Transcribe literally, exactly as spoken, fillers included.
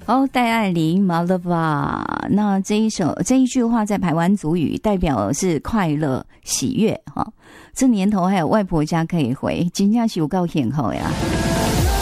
哦，戴爱玲 Malava， 那这一首这一句话在排湾族语代表的是快乐喜悦哈。这年头还有外婆家可以回，真正是有够幸福呀。